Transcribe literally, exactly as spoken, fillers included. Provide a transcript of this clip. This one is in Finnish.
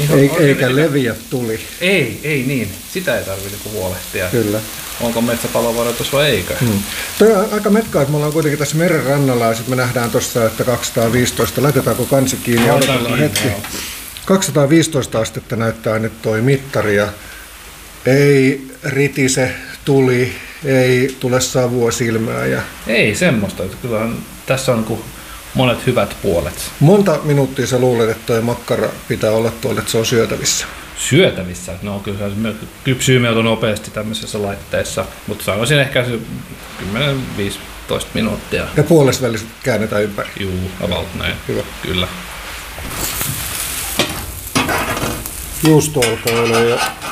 Ihan Ei, eikä leviä tuli. Ei, ei niin. Sitä ei tarvitse niinku huolehtia. Kyllä. Onko metsäpalovaroitus vai eikö? Hmm. Toi on aika metkaa, että me ollaan kuitenkin tässä meren rannalla ja sitten me nähdään tuossa, että kaksisataaviisitoista. Laitetaanko kansi kiinni ja odotellaan hetki. Joo. kaksisataaviisitoista astetta näyttää nyt toi mittari ja ei ritise tuli, ei tule savua silmää. Ja ei semmoista. Kyllähän tässä on kuin monet hyvät puolet. Monta minuuttia sä luulet, että toi makkara pitää olla tuolla, että se on syötävissä? Syötävissä? No kyllä se kypsyy melko nopeasti tämmöisessä laitteessa, mutta sanoisin ehkä se kymmenen viisitoista minuuttia. Ja puolesvälissä käännetään ympäri? Juu, about näin. Hyvä. Kyllä. Juusto alkaa olla jo